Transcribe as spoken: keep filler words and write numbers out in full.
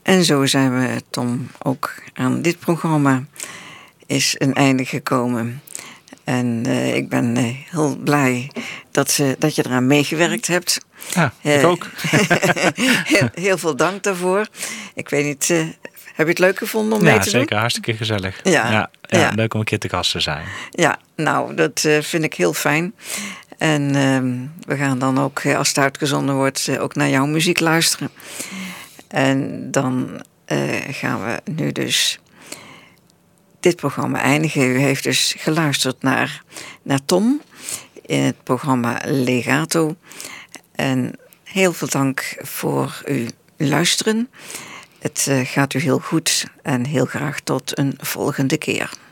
En zo zijn we, Tom, ook aan dit programma is een einde gekomen. En uh, ik ben uh, heel blij dat, uh, dat je eraan meegewerkt hebt. Ja, ik uh, ook. heel, heel veel dank daarvoor. Ik weet niet, uh, heb je het leuk gevonden om ja, mee te zeker, doen? Ja, zeker. Hartstikke gezellig. Ja, ja, ja, ja, leuk om een keer te gast te zijn. Ja, nou, dat uh, vind ik heel fijn. En uh, we gaan dan ook, als het uitgezonden wordt, uh, ook naar jouw muziek luisteren. En dan uh, gaan we nu dus dit programma eindigen. U heeft dus geluisterd naar, naar Tom in het programma Legato. En heel veel dank voor uw luisteren. Het uh, gaat u heel goed en heel graag tot een volgende keer.